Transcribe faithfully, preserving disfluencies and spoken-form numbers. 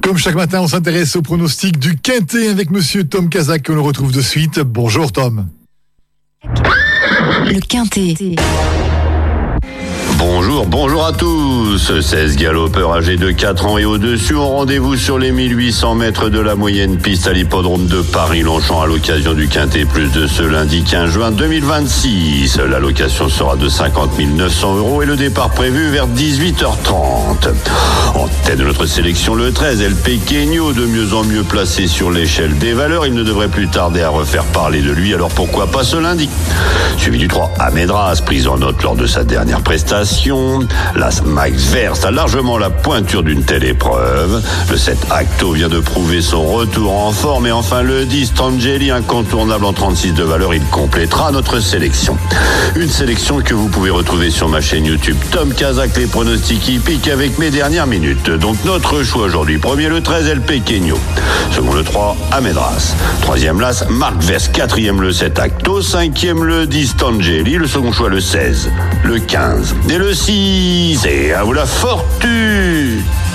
Comme chaque matin, on s'intéresse au pronostic du Quintet avec monsieur Tom Kazak que l'on retrouve de suite. Bonjour Tom. Le Quintet. Bonjour, bonjour à tous. seize galopeurs âgés de quatre ans et au-dessus ont rendez-vous sur les mille huit cents mètres de la moyenne piste à l'hippodrome de Paris-Longchamp à l'occasion du Quintet Plus de ce lundi quinze juin deux mille vingt-six. La location sera de cinquante mille neuf cents euros et le départ prévu vers dix-huit heures trente. En tête de notre sélection, le treize, El Pequeño, de mieux en mieux placé sur l'échelle des valeurs. Il ne devrait plus tarder à refaire parler de lui, alors pourquoi pas ce lundi. Suivi du trois, Amedras, prise en note lors de sa dernière prestation. L'As Max Verst a largement la pointure d'une telle épreuve. Le sept, Acto, vient de prouver son retour en forme. Et enfin le dix, Tangeli, incontournable en trente-six de valeur. Il complétera notre sélection. Une sélection que vous pouvez retrouver sur ma chaîne YouTube Tom Kazak, les pronostics hippiques avec mes dernières minutes. Donc notre choix aujourd'hui: premier le treize, El Pequeño. Second le trois, Amedras. Troisième l'As Max Verst. Quatrième le sept, Acto. Cinquième le dix, Tangeli. Le second choix le seize, le quinze et le six. Et à vous la fortune!